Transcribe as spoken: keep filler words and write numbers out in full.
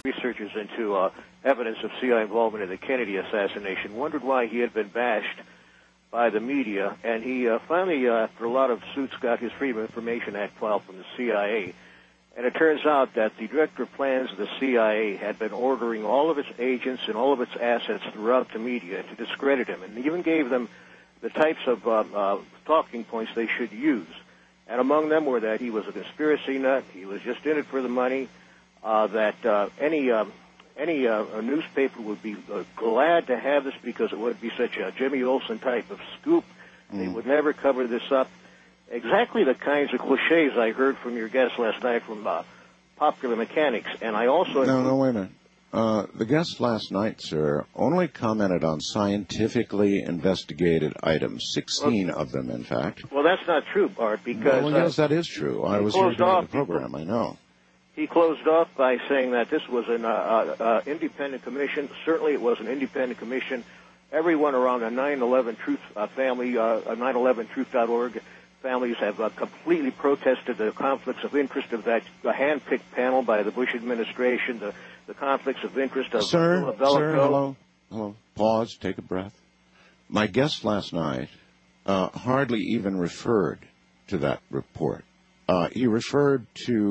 researches into uh, evidence of C I A involvement in the Kennedy assassination, wondered why he had been bashed by the media, and he uh, finally, uh, after a lot of suits, got his Freedom of Information Act file from the C I A. And it turns out that the director of plans of the C I A had been ordering all of its agents and all of its assets throughout the media to discredit him, and even gave them the types of uh, uh, talking points they should use. And among them were that he was a conspiracy nut, he was just in it for the money, uh, that uh, any um, any uh, a newspaper would be uh, glad to have this because it would be such a Jimmy Olsen type of scoop. Mm. They would never cover this up. Exactly the kinds of cliches I heard from your guest last night from uh, Popular Mechanics. And I also... No, no, wait a minute. Uh, the guest last night, sir, only commented on scientifically investigated items, sixteen well, of them, in fact. Well, that's not true, Bart, because... Well, yes, uh, that is true. I was here during the program, I know. He closed off by saying that this was an uh, uh, independent commission. Certainly it was an independent commission. Everyone around the nine eleven Truth uh, family, uh, nine eleven truth dot org families have uh, completely protested the conflicts of interest of that uh, hand-picked panel by the Bush administration, the, the conflicts of interest of... Sir, uh, sir, hello, hello. Pause, take a breath. My guest last night uh, hardly even referred to that report. Uh, he referred to